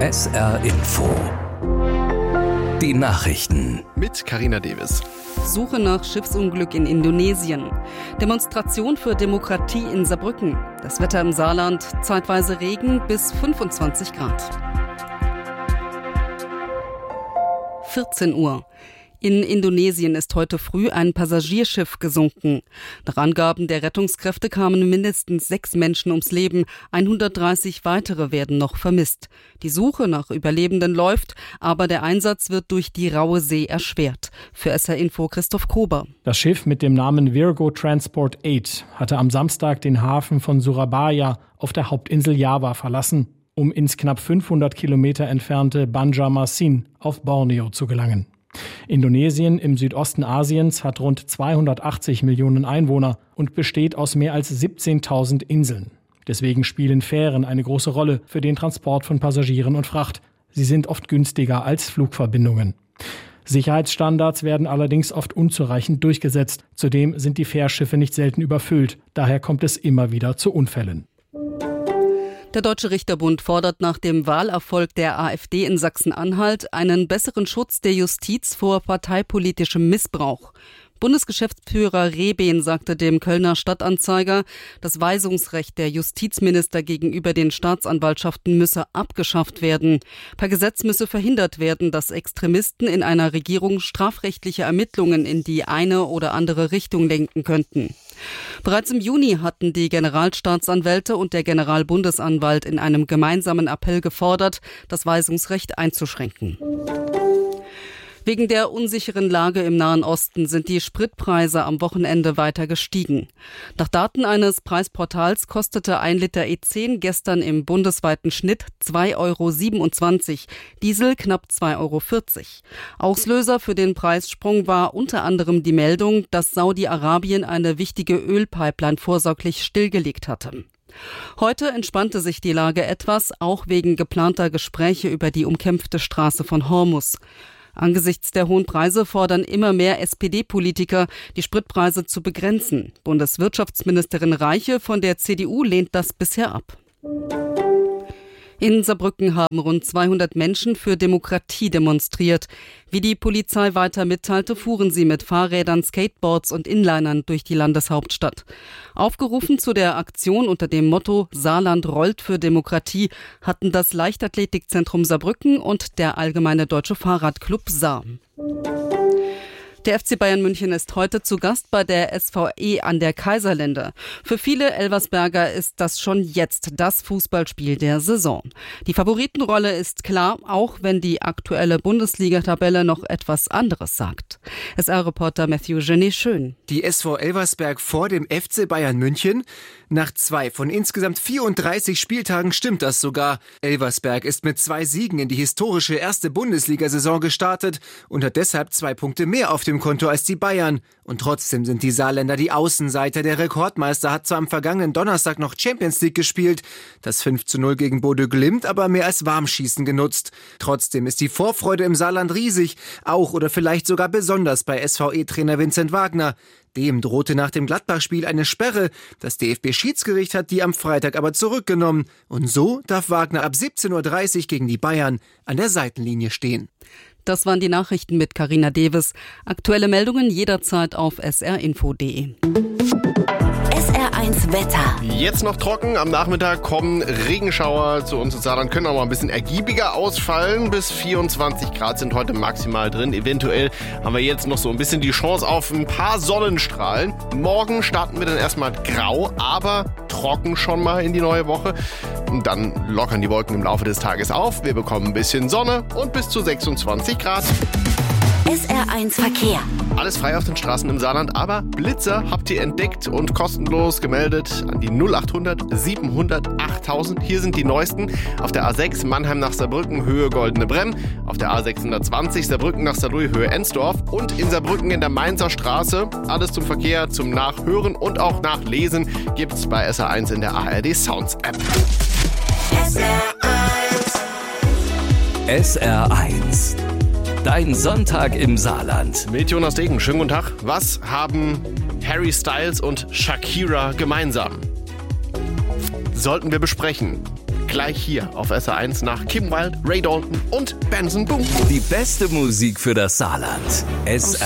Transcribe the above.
SR Info. Die Nachrichten. Mit Carina Davis. Suche nach Schiffsunglück in Indonesien. Demonstration für Demokratie in Saarbrücken. Das Wetter im Saarland, zeitweise Regen bis 25 Grad. 14 Uhr. In Indonesien ist heute früh ein Passagierschiff gesunken. Nach Angaben der Rettungskräfte kamen mindestens 6 Menschen ums Leben. 130 weitere werden noch vermisst. Die Suche nach Überlebenden läuft, aber der Einsatz wird durch die raue See erschwert. Für SR Info Christoph Kober. Das Schiff mit dem Namen Virgo Transport 8 hatte am Samstag den Hafen von Surabaya auf der Hauptinsel Java verlassen, um ins knapp 500 Kilometer entfernte Banjarmasin auf Borneo zu gelangen. Indonesien im Südosten Asiens hat rund 280 Millionen Einwohner und besteht aus mehr als 17.000 Inseln. Deswegen spielen Fähren eine große Rolle für den Transport von Passagieren und Fracht. Sie sind oft günstiger als Flugverbindungen. Sicherheitsstandards werden allerdings oft unzureichend durchgesetzt. Zudem sind die Fährschiffe nicht selten überfüllt. Daher kommt es immer wieder zu Unfällen. Der Deutsche Richterbund fordert nach dem Wahlerfolg der AfD in Sachsen-Anhalt einen besseren Schutz der Justiz vor parteipolitischem Missbrauch. Bundesgeschäftsführer Rehben sagte dem Kölner Stadtanzeiger, das Weisungsrecht der Justizminister gegenüber den Staatsanwaltschaften müsse abgeschafft werden. Per Gesetz müsse verhindert werden, dass Extremisten in einer Regierung strafrechtliche Ermittlungen in die eine oder andere Richtung lenken könnten. Bereits im Juni hatten die Generalstaatsanwälte und der Generalbundesanwalt in einem gemeinsamen Appell gefordert, das Weisungsrecht einzuschränken. Wegen der unsicheren Lage im Nahen Osten sind die Spritpreise am Wochenende weiter gestiegen. Nach Daten eines Preisportals kostete 1 Liter E10 gestern im bundesweiten Schnitt 2,27 €, Diesel knapp 2,40 €. Auslöser für den Preissprung war unter anderem die Meldung, dass Saudi-Arabien eine wichtige Ölpipeline vorsorglich stillgelegt hatte. Heute entspannte sich die Lage etwas, auch wegen geplanter Gespräche über die umkämpfte Straße von Hormuz. Angesichts der hohen Preise fordern immer mehr SPD-Politiker, die Spritpreise zu begrenzen. Bundeswirtschaftsministerin Reiche von der CDU lehnt das bisher ab. In Saarbrücken haben rund 200 Menschen für Demokratie demonstriert. Wie die Polizei weiter mitteilte, fuhren sie mit Fahrrädern, Skateboards und Inlinern durch die Landeshauptstadt. Aufgerufen zu der Aktion unter dem Motto Saarland rollt für Demokratie hatten das Leichtathletikzentrum Saarbrücken und der Allgemeine Deutsche Fahrradclub Saar. Der FC Bayern München ist heute zu Gast bei der SVE an der Kaiserlinde. Für viele Elversberger ist das schon jetzt das Fußballspiel der Saison. Die Favoritenrolle ist klar, auch wenn die aktuelle Bundesliga-Tabelle noch etwas anderes sagt. SR-Reporter Matthew Genet-Schön. Die SV Elversberg vor dem FC Bayern München? Nach 2 von insgesamt 34 Spieltagen stimmt das sogar. Elversberg ist mit 2 Siegen in die historische erste Bundesliga-Saison gestartet und hat deshalb 2 Punkte mehr auf dem Konto als die Bayern. Und trotzdem sind die Saarländer die Außenseiter. Der Rekordmeister hat zwar am vergangenen Donnerstag noch Champions League gespielt, das 5:0 gegen Bodø Glimt aber mehr als Warmschießen genutzt. Trotzdem ist die Vorfreude im Saarland riesig, auch oder vielleicht sogar besonders bei SVE-Trainer Vincent Wagner. Dem drohte nach dem Gladbach-Spiel eine Sperre. Das DFB-Schiedsgericht hat die am Freitag aber zurückgenommen. Und so darf Wagner ab 17:30 Uhr gegen die Bayern an der Seitenlinie stehen. Das waren die Nachrichten mit Carina Davis. Aktuelle Meldungen jederzeit auf srinfo.de. SR1 Wetter. Jetzt noch trocken, am Nachmittag kommen Regenschauer zu uns ins Saarland, können auch mal ein bisschen ergiebiger ausfallen. Bis 24 Grad sind heute maximal drin. Eventuell haben wir jetzt noch so ein bisschen die Chance auf ein paar Sonnenstrahlen. Morgen starten wir dann erstmal grau, aber trocken schon mal in die neue Woche. Und dann lockern die Wolken im Laufe des Tages auf. Wir bekommen ein bisschen Sonne und bis zu 26 Grad. SR1 Verkehr. Alles frei auf den Straßen im Saarland, aber Blitzer habt ihr entdeckt und kostenlos gemeldet an die 0800 700 8000. Hier sind die neuesten. Auf der A6 Mannheim nach Saarbrücken, Höhe Goldene Bremm. Auf der A620 Saarbrücken nach Saarlouis, Höhe Ensdorf. Und in Saarbrücken in der Mainzer Straße. Alles zum Verkehr, zum Nachhören und auch Nachlesen gibt's bei SR1 in der ARD Sounds App. SR1. Dein Sonntag im Saarland. Mit Jonas Degen, schönen guten Tag. Was haben Harry Styles und Shakira gemeinsam? Sollten wir besprechen. gleich hier auf SR1 nach Kim Wilde, Ray Dalton und Benson Boone. Die beste Musik für das Saarland.